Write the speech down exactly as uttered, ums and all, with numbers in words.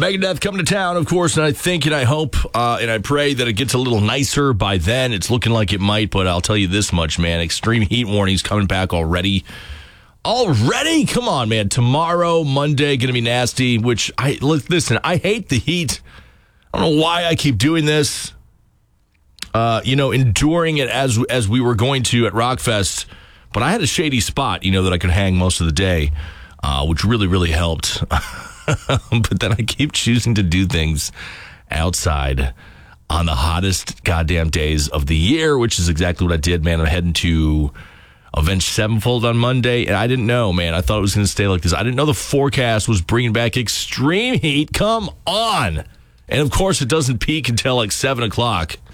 Megadeth coming to town, of course, and I think and I hope uh, and I pray that it gets a little nicer by then. It's looking like it might, but I'll tell you this much, man. Extreme heat warnings coming back already. Already? Come on, man. Tomorrow, Monday, going to be nasty, which I listen, I hate the heat. I don't know why I keep doing this. Uh, you know, enduring it as as we were going to at Rockfest, but I had a shady spot, you know, that I could hang most of the day, uh, which really, really helped. But then I keep choosing to do things outside on the hottest goddamn days of the year, which is exactly what I did, man. I'm heading to Avenged Sevenfold on Monday, and I didn't know, man. I thought it was going to stay like this. I didn't know the forecast was bringing back extreme heat. Come on. And, of course, it doesn't peak until like seven o'clock.